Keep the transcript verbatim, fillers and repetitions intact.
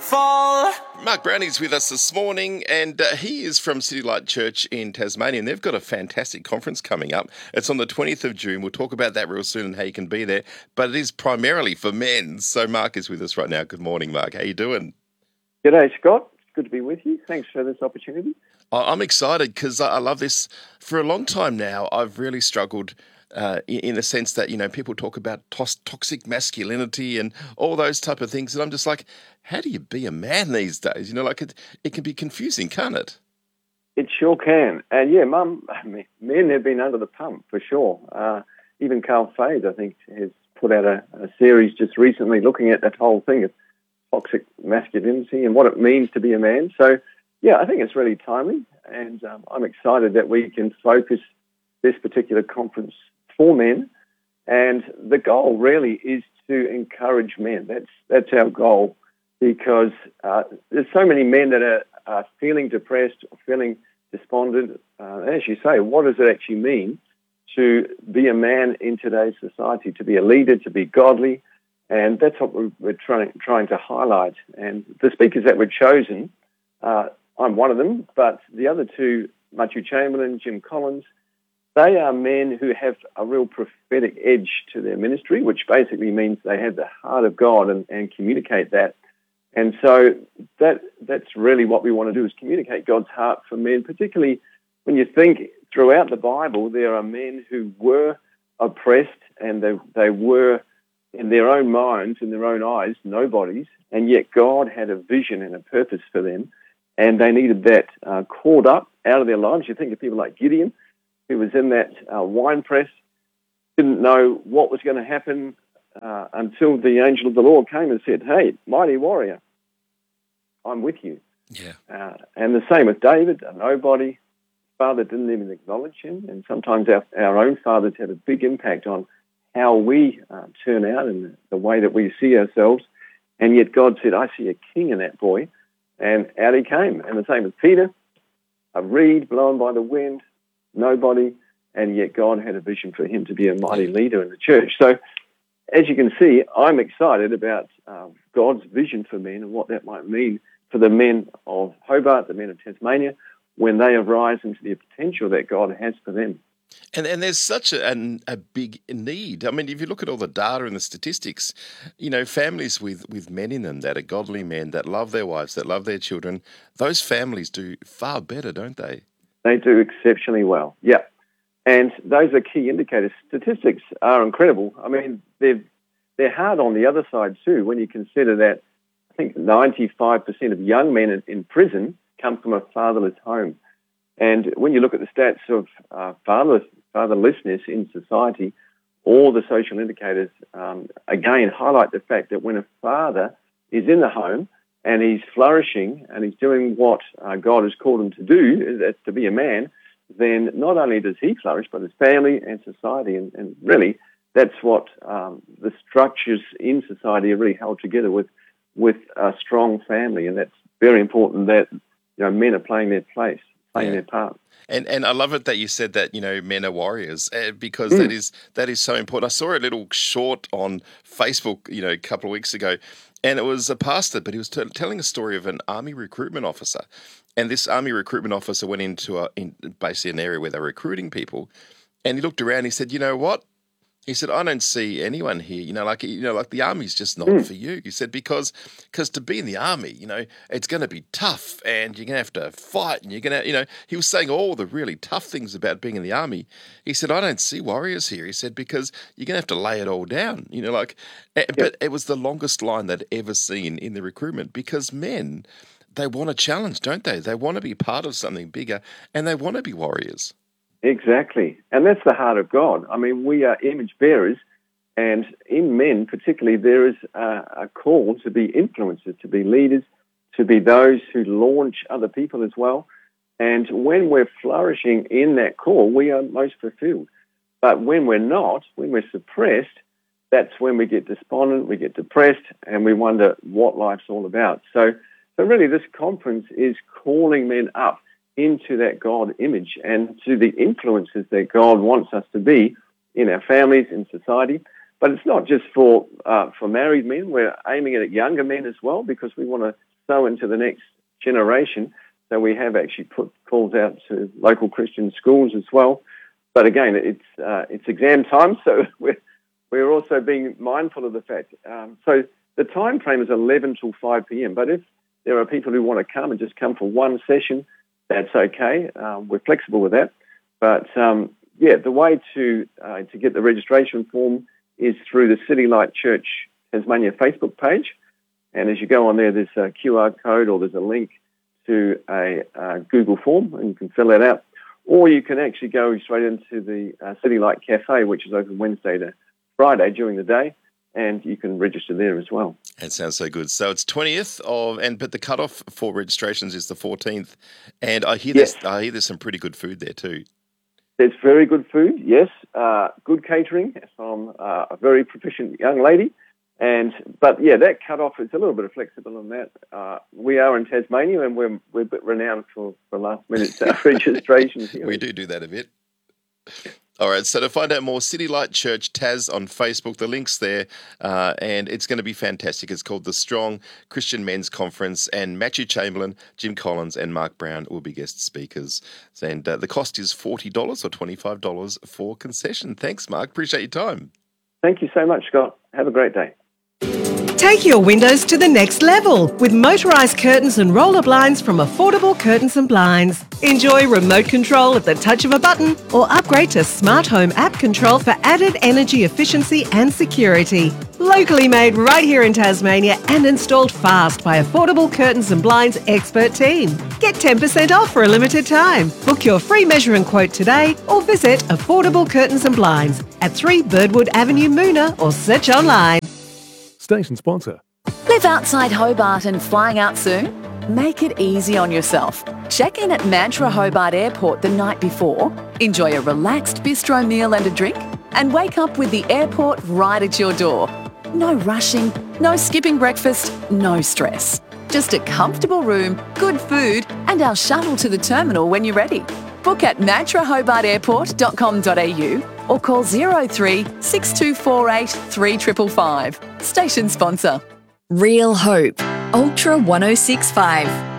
fall. Mark Brownie's with us this morning, and uh, he is from City Light Church in Tasmania, and they've got a fantastic conference coming up. It's on the twentieth of June. We'll talk about that real soon and how you can be there, but it is primarily for men. So Mark is with us right now. Good morning, Mark. How you doing? G'day, Scott. It's good to be with you. Thanks for this opportunity. I'm excited because I love this. For a long time now, I've really struggled uh, in the sense that, you know, people talk about tos- toxic masculinity and all those type of things. And I'm just like, how do you be a man these days? You know, like it, it can be confusing, can't it? It sure can. And yeah, mum, men have been under the pump for sure. Uh, even Carl Faze, I think, has put out a, a series just recently looking at that whole thing of toxic masculinity and what it means to be a man. So, yeah, I think it's really timely, and um, I'm excited that we can focus this particular conference for men. And the goal really is to encourage men. That's that's our goal, because uh, there's so many men that are, are feeling depressed or feeling despondent. Uh, as you say, what does it actually mean to be a man in today's society, to be a leader, to be godly? And that's what we're, we're trying trying to highlight. And the speakers that we've chosen, uh, I'm one of them, but the other two, Matthew Chamberlain, Jim Collins, they are men who have a real prophetic edge to their ministry, which basically means they have the heart of God and, and communicate that. And so that that's really what we want to do, is communicate God's heart for men, particularly when you think throughout the Bible, there are men who were oppressed and they, they were, in their own minds, in their own eyes, nobodies, and yet God had a vision and a purpose for them, and they needed that uh, called up out of their lives. You think of people like Gideon, who was in that uh, wine press, didn't know what was going to happen uh, until the angel of the Lord came and said, "Hey, mighty warrior, I'm with you." Yeah. Uh, and the same with David, a nobody. Father didn't even acknowledge him, and sometimes our, our own fathers have a big impact on how we uh, turn out and the way that we see ourselves. And yet God said, "I see a king in that boy." And out he came. And the same with Peter, a reed blown by the wind, nobody, and yet God had a vision for him to be a mighty leader in the church. So as you can see, I'm excited about uh, God's vision for men and what that might mean for the men of Hobart, the men of Tasmania, when they arise into the potential that God has for them. And and there's such a, an, a big need. I mean, if you look at all the data and the statistics, you know, families with, with men in them that are godly men, that love their wives, that love their children, those families do far better, don't they? They do exceptionally well, yeah. And those are key indicators. Statistics are incredible. I mean, they're, they're hard on the other side too, when you consider that I think ninety-five percent of young men in, in prison come from a fatherless home. And when you look at the stats of uh, fatherless, fatherlessness in society, all the social indicators, um, again, highlight the fact that when a father is in the home and he's flourishing and he's doing what uh, God has called him to do, that's to be a man, then not only does he flourish, but his family and society. And, and really, that's what um, the structures in society are really held together with, with a strong family. And that's very important that, you know, men are playing their place. Playing Yeah. their part. And and I love it that you said that, you know, men are warriors, uh, because Mm. that is that is so important. I saw a little short on Facebook, you know, a couple of weeks ago, and it was a pastor, but he was t- telling a story of an army recruitment officer. And this army recruitment officer went into a, in basically an area where they were recruiting people, and he looked around and he said, "You know what?" He said, "I don't see anyone here, you know, like, you know, like the army's just not Mm. for you." He said, because, because to be in the army, you know, it's going to be tough and you're going to have to fight and you're going to, you know, he was saying all the really tough things about being in the army. He said, "I don't see warriors here." He said, because you're going to have to lay it all down, you know, like, eh, but it was the longest line they'd ever seen in the recruitment, because men, they want a challenge, don't they? They want to be part of something bigger and they want to be warriors. Exactly. And that's the heart of God. I mean, we are image bearers, and in men particularly, there is a, a call to be influencers, to be leaders, to be those who launch other people as well. And when we're flourishing in that call, we are most fulfilled. But when we're not, when we're suppressed, that's when we get despondent, we get depressed, and we wonder what life's all about. So, so really, this conference is calling men up into that God image and to the influences that God wants us to be in our families, in society. but it's not just for uh, for married men. We're aiming it at younger men as well because we want to sow into the next generation. So we have actually put calls out to local Christian schools as well. But again, it's uh, it's exam time, so we're we're also being mindful of the fact. Um, so the time frame is eleven till five p.m. But if there are people who want to come and just come for one session, that's okay. Um, we're flexible with that. But um, yeah, the way to uh, to get the registration form is through the City Light Church Tasmania Facebook page. And as you go on there, there's a Q R code or there's a link to a uh, Google form, and you can fill that out. Or you can actually go straight into the uh, City Light Cafe, which is open Wednesday to Friday during the day, and you can register there as well. That sounds so good. So it's twentieth of, and but the cutoff for registrations is the fourteenth, and I hear yes. there's I hear there's some pretty good food there too. There's very good food, yes. Uh, good catering from uh, a very proficient young lady. And but yeah, that cut-off is a little bit of flexible on that. Uh, we are in Tasmania, and we're we're a bit renowned for, for last-minute uh, registrations here. We do do that a bit. All right, so to find out more, City Light Church Tas on Facebook, the link's there, uh, and it's going to be fantastic. It's called the Strong Christian Men's Conference, and Matthew Chamberlain, Jim Collins, and Mark Brown will be guest speakers. And uh, the cost is forty dollars or twenty-five dollars for concession. Thanks, Mark. Appreciate your time. Thank you so much, Scott. Have a great day. Take your windows to the next level with motorised curtains and roller blinds from Affordable Curtains and Blinds. Enjoy remote control at the touch of a button or upgrade to Smart Home app control for added energy efficiency and security. Locally made right here in Tasmania and installed fast by Affordable Curtains and Blinds expert team. Get ten percent off for a limited time. Book your free measure and quote today or visit Affordable Curtains and Blinds at three Birdwood Avenue, Moona, or search online. Station sponsor. Live outside Hobart and flying out soon? Make it easy on yourself. Check in at Mantra Hobart Airport the night before, enjoy a relaxed bistro meal and a drink, and wake up with the airport right at your door. No rushing, no skipping breakfast, no stress. Just a comfortable room, good food, and our shuttle to the terminal when you're ready. Book at mantra hobart airport dot com dot a u or call zero three six two four eight three five five five. Station sponsor. Real Hope, Ultra one oh six point five.